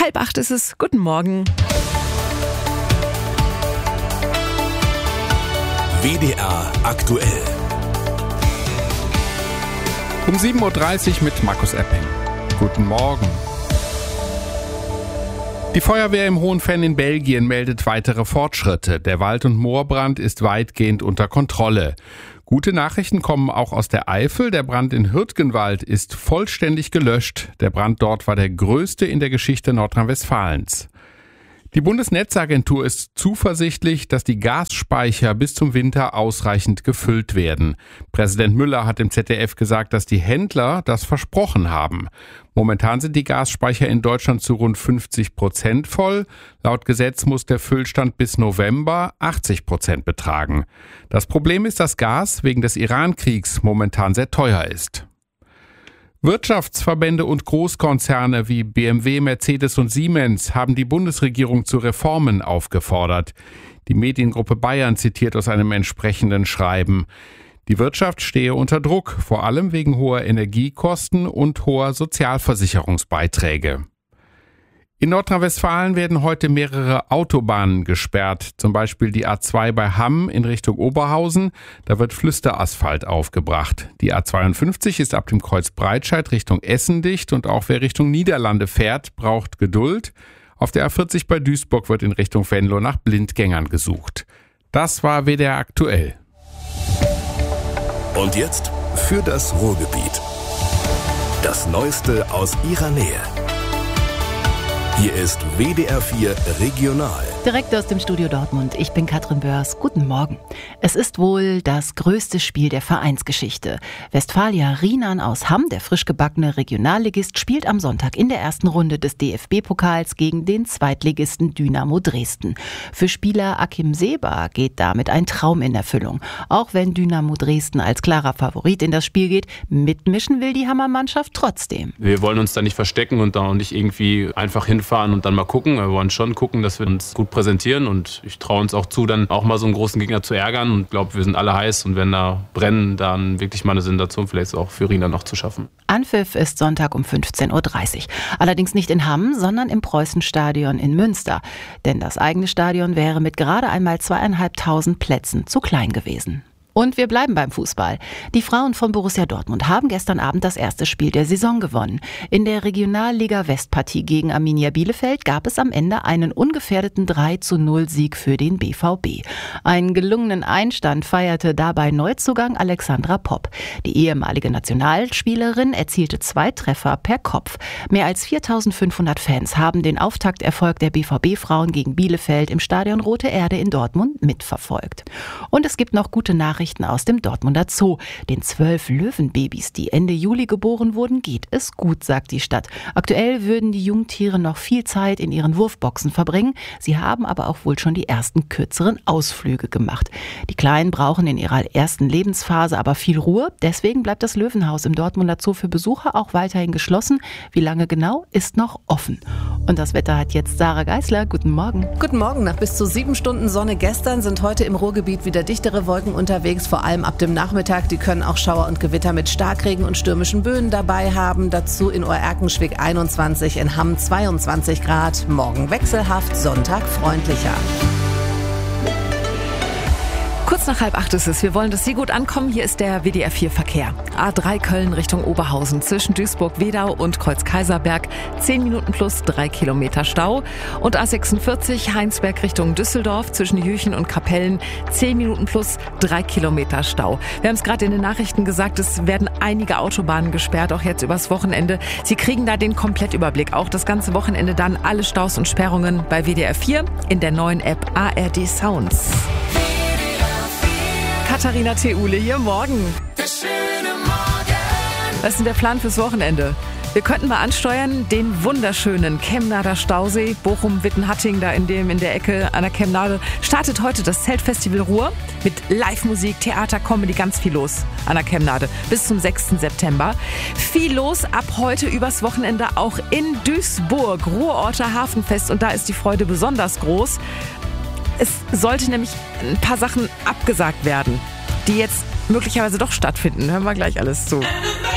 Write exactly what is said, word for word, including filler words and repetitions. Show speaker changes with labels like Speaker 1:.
Speaker 1: Halb acht ist es. Guten Morgen.
Speaker 2: W D R aktuell.
Speaker 3: Um sieben Uhr dreißig mit Markus Epping. Guten Morgen. Die Feuerwehr im Hohenfenn in Belgien meldet weitere Fortschritte. Der Wald- und Moorbrand ist weitgehend unter Kontrolle. Gute Nachrichten kommen auch aus der Eifel. Der Brand in Hürtgenwald ist vollständig gelöscht. Der Brand dort war der größte in der Geschichte Nordrhein-Westfalens. Die Bundesnetzagentur ist zuversichtlich, dass die Gasspeicher bis zum Winter ausreichend gefüllt werden. Präsident Müller hat im Z D F gesagt, dass die Händler das versprochen haben. Momentan sind die Gasspeicher in Deutschland zu rund fünfzig Prozent voll. Laut Gesetz muss der Füllstand bis November achtzig Prozent betragen. Das Problem ist, dass Gas wegen des Iran-Kriegs momentan sehr teuer ist. Wirtschaftsverbände und Großkonzerne wie B M W, Mercedes und Siemens haben die Bundesregierung zu Reformen aufgefordert. Die Mediengruppe Bayern zitiert aus einem entsprechenden Schreiben. Die Wirtschaft stehe unter Druck, vor allem wegen hoher Energiekosten und hoher Sozialversicherungsbeiträge. In Nordrhein-Westfalen werden heute mehrere Autobahnen gesperrt, zum Beispiel die A zwei bei Hamm in Richtung Oberhausen. Da wird Flüsterasphalt aufgebracht. Die A zweiundfünfzig ist ab dem Kreuz Breitscheid Richtung Essen dicht und auch wer Richtung Niederlande fährt, braucht Geduld. Auf der A vierzig bei Duisburg wird in Richtung Venlo nach Blindgängern gesucht. Das war W D R aktuell.
Speaker 2: Und jetzt für das Ruhrgebiet. Das Neueste aus ihrer Nähe. Hier ist W D R vier Regional.
Speaker 4: Direkt aus dem Studio Dortmund. Ich bin Katrin Börs. Guten Morgen. Es ist wohl das größte Spiel der Vereinsgeschichte. Westfalia Rienan aus Hamm, der frisch gebackene Regionalligist, spielt am Sonntag in der ersten Runde des D F B-Pokals gegen den Zweitligisten Dynamo Dresden. Für Spieler Akim Seba geht damit ein Traum in Erfüllung. Auch wenn Dynamo Dresden als klarer Favorit in das Spiel geht, mitmischen will die Hammermannschaft trotzdem.
Speaker 5: Wir wollen uns da nicht verstecken und da auch nicht irgendwie einfach hinfahren und dann mal gucken. Wir wollen schon gucken, dass wir uns gut präsentieren und ich traue uns auch zu, dann auch mal so einen großen Gegner zu ärgern und glaube, wir sind alle heiß und wenn da brennen, dann wirklich mal eine Sensation vielleicht auch für Rienan noch zu schaffen.
Speaker 4: Anpfiff ist Sonntag um fünfzehn Uhr dreißig. Allerdings nicht in Hamm, sondern im Preußenstadion in Münster. Denn das eigene Stadion wäre mit gerade einmal zweieinhalbtausend Plätzen zu klein gewesen. Und wir bleiben beim Fußball. Die Frauen von Borussia Dortmund haben gestern Abend das erste Spiel der Saison gewonnen. In der Regionalliga-Westpartie gegen Arminia Bielefeld gab es am Ende einen ungefährdeten drei zu null Sieg für den B V B. Einen gelungenen Einstand feierte dabei Neuzugang Alexandra Popp. Die ehemalige Nationalspielerin erzielte zwei Treffer per Kopf. Mehr als viertausendfünfhundert Fans haben den Auftakterfolg der B V B-Frauen gegen Bielefeld im Stadion Rote Erde in Dortmund mitverfolgt. Und es gibt noch gute Nachrichten aus dem Dortmunder Zoo. Den zwölf Löwenbabys, die Ende Juli geboren wurden, geht es gut, sagt die Stadt. Aktuell würden die Jungtiere noch viel Zeit in ihren Wurfboxen verbringen. Sie haben aber auch wohl schon die ersten kürzeren Ausflüge gemacht. Die Kleinen brauchen in ihrer ersten Lebensphase aber viel Ruhe. Deswegen bleibt das Löwenhaus im Dortmunder Zoo für Besucher auch weiterhin geschlossen. Wie lange genau, ist noch offen. Und das Wetter hat jetzt Sarah Geisler. Guten Morgen.
Speaker 6: Guten Morgen. Nach bis zu sieben Stunden Sonne gestern sind heute im Ruhrgebiet wieder dichtere Wolken unterwegs. Vor allem ab dem Nachmittag, die können auch Schauer und Gewitter mit Starkregen und stürmischen Böen dabei haben. Dazu in Oerkenschwick einundzwanzig, in Hamm zweiundzwanzig Grad. Morgen wechselhaft, Sonntag freundlicher.
Speaker 1: Kurz nach halb acht ist es. Wir wollen, dass Sie gut ankommen. Hier ist der W D R vier Verkehr. A drei Köln Richtung Oberhausen zwischen Duisburg-Wedau und Kreuz-Kaiserberg. zehn Minuten plus drei Kilometer Stau. Und A sechsundvierzig Heinsberg Richtung Düsseldorf zwischen Jüchen und Kapellen. zehn Minuten plus drei Kilometer Stau. Wir haben es gerade in den Nachrichten gesagt, es werden einige Autobahnen gesperrt, auch jetzt übers Wochenende. Sie kriegen da den Komplettüberblick. Auch das ganze Wochenende dann alle Staus und Sperrungen bei W D R vier in der neuen App A R D Sounds. Katharina Theule hier, morgen. Was ist denn der Plan fürs Wochenende? Wir könnten mal ansteuern, den wunderschönen Chemnader Stausee, Bochum-Wittenhatting, da in dem in der Ecke an der Chemnade, startet heute das Zeltfestival Ruhr mit Live-Musik, Theater, Comedy, ganz viel los an der Chemnade bis zum sechsten September. Viel los ab heute übers Wochenende auch in Duisburg, Ruhrorter Hafenfest, und da ist die Freude besonders groß. Es sollte nämlich ein paar Sachen abgesagt werden, die jetzt möglicherweise doch stattfinden. Hören wir gleich alles zu.